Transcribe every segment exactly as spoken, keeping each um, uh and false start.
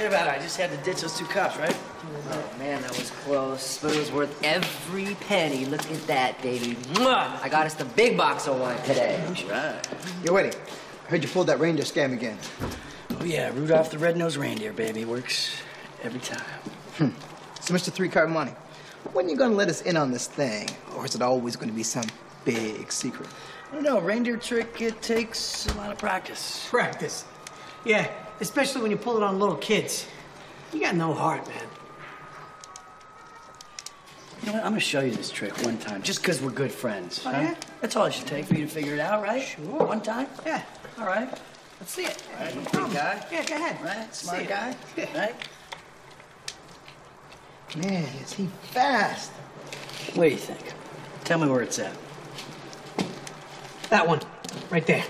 about it. I just had to ditch those two cops, right? Oh, man, that was close. But it was worth every penny. Look at that, baby. Mwah! I got us the big box of wine today. Right. Yo, Eddie, I heard you pulled that reindeer scam again. Oh, yeah, Rudolph the Red-Nosed Reindeer, baby. Works every time. Hmm. So, Mister Three-Card Money, when are you gonna let us in on this thing? Or is it always gonna be some big secret? I don't know. Reindeer trick, it takes a lot of practice. Practice? Yeah, especially when you pull it on little kids. You got no heart, man. You know what? I'm gonna show you this trick one time, just because we're good friends. Oh, huh? yeah? That's all it should take for you to figure it out, right? Sure. One time? Yeah. All right. Let's see it. All right, No big problem. guy. Yeah, go ahead. Right? Smart See it. guy. Yeah. Right? Man, is he fast? What do you think? Tell me where it's at. That one, right there.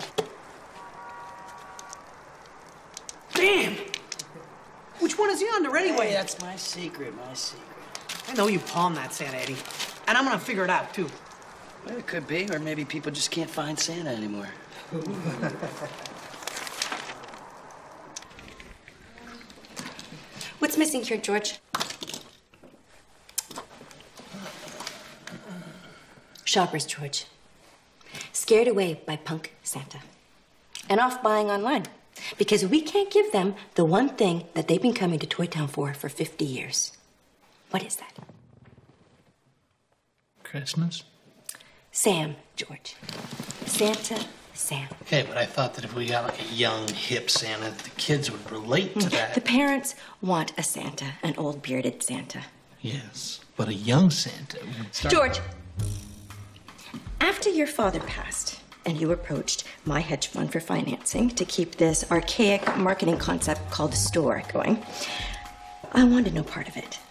Damn! Which one is he under anyway? Hey, that's my secret, my secret. I know you palmed that, Santa Eddie. And I'm gonna figure it out, too. Well, it could be, or maybe people just can't find Santa anymore. What's missing here, George? Shoppers, George. Scared away by punk Santa. And off buying online. Because we can't give them the one thing that they've been coming to Toy Town for for fifty years. What is that? Christmas? Sam, George. Santa Sam. Okay, but I thought that if we got like a young, hip Santa, the kids would relate to that. The parents want a Santa, an old bearded Santa. Yes, but a young Santa would start... George, after your father passed and you approached my hedge fund for financing to keep this archaic marketing concept called a store going, I wanted no part of it.